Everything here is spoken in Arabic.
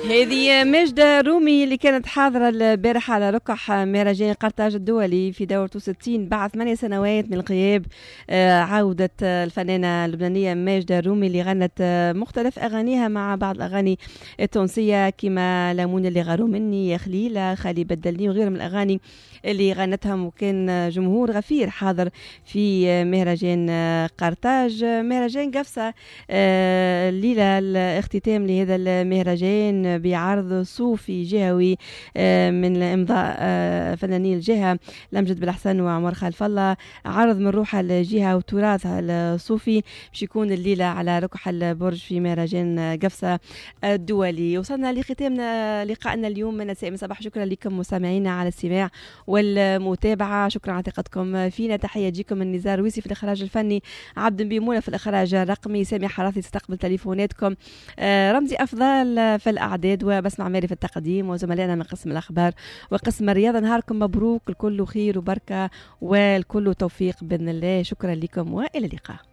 هذه ماجدة رومي اللي كانت حاضرة البارحة على ركح مهرجان قرطاج الدولي في دورته 60 بعد 8 سنوات من الغياب. عودت الفنانة اللبنانية ماجدة رومي اللي غنت مختلف أغانيها مع بعض الأغاني التونسية كما لامون اللي غاروا مني، يا خليلة، خالي بدلني وغيرها من الأغاني اللي غنتهم. وكان جمهور غفير حاضر في مهرجان قرطاج، مهرجان قفصة. الليلة الاختتام لهذا المهرجان بعرض صوفي جهوي من امضاء فنانين الجهه لمجد بالحسن وعمر خلف الله، عرض من روح الجهه وتراثها الصوفي باش يكون الليله على ركح البرج في مهرجان قفصه الدولي. وصلنا لختام لقائنا اليوم من مساء صباح. شكرا لكم مستمعينا على الاستماع والمتابعه، شكرا على ثقتكم فينا. تحيه تجيكم من نزار ويسي في الاخراج الفني، عبد بيمونه في الاخراج الرقمي، سامي حراثي تستقبل تليفوناتكم، رمزي افضل في الاعداد، وبسمع ماري في التقديم، وزملائنا من قسم الاخبار وقسم الرياضه. نهاركم مبروك، الكل خير وبركه والكل توفيق باذن الله. شكرا لكم والى اللقاء.